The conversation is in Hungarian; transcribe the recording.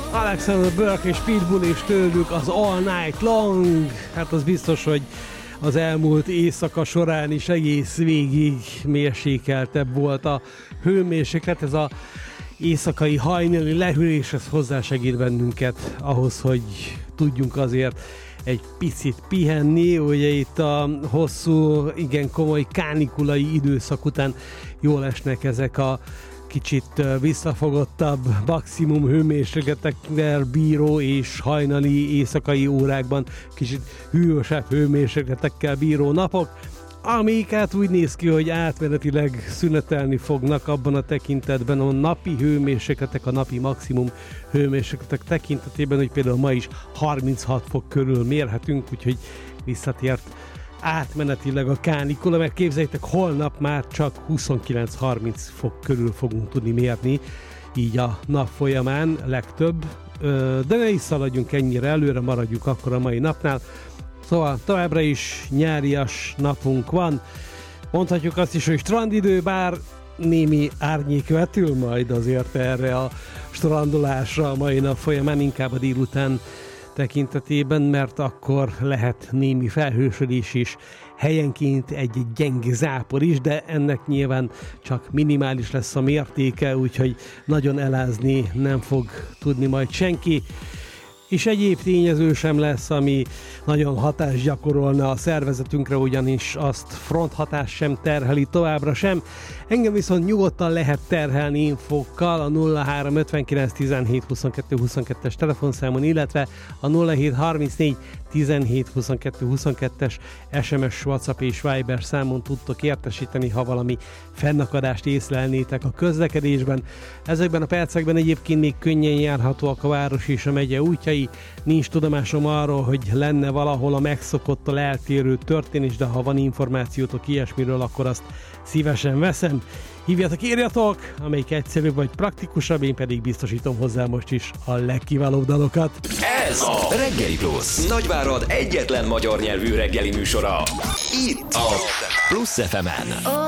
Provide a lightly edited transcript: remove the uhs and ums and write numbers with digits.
Alexander Burke és Pitbull és tőlük az All Night Long. Hát az biztos, hogy az elmúlt éjszaka során is egész végig mérsékeltebb volt a hőmérséklet. Ez az éjszakai hajnali lehűlés, ez hozzásegít bennünket ahhoz, hogy tudjunk azért egy picit pihenni. Ugye itt a hosszú, igen komoly kánikulai időszak után jól esnek ezek a kicsit visszafogottabb maximum hőmérsékletekkel bíró és hajnali éjszakai órákban kicsit hűvösebb hőmérsékletekkel bíró napok, amik hát úgy néz ki, hogy átmenetileg szünetelni fognak abban a tekintetben a napi hőmérsékletek, a napi maximum hőmérsékletek tekintetében, hogy például ma is 36 fok körül mérhetünk, úgyhogy visszatért átmenetileg a kánikula, mert képzeljétek, holnap már csak 29-30 fok körül fogunk tudni mérni, így a nap folyamán legtöbb, de ne is szaladjunk ennyire előre, maradjuk akkor a mai napnál. Szóval továbbra is nyárias napunk van, mondhatjuk azt is, hogy strandidő, bár némi árnyék vetül majd azért erre a strandolásra a mai nap folyamán, inkább a délután tekintetében, mert akkor lehet némi felhősödés is, helyenként egy gyenge zápor is, de ennek nyilván csak minimális lesz a mértéke, úgyhogy nagyon elázni nem fog tudni majd senki. És egyéb tényező sem lesz, ami nagyon hatást gyakorolna a szervezetünkre, ugyanis azt fronthatás sem terheli továbbra sem. Engem viszont nyugodtan lehet terhelni infókkal a 0359 17 22 22-es telefonszámon, illetve a 0734 17 22 22-es SMS, WhatsApp és Viber számon tudtok értesíteni, ha valami fennakadást észlelnétek a közlekedésben. Ezekben a percekben egyébként még könnyen járhatóak a város és a megye útjai. Nincs tudomásom arról, hogy lenne valahol a megszokottal eltérő történés, de ha van információtok ilyesmiről, akkor azt szívesen veszem. Hívjatok, írjatok, amelyik egyszerűbb vagy praktikusabb, én pedig biztosítom hozzá most is a legkiválóbb dalokat. Ez a Reggeli Plusz, Nagyvárad egyetlen magyar nyelvű reggeli műsora. Itt a Plusz FM-en.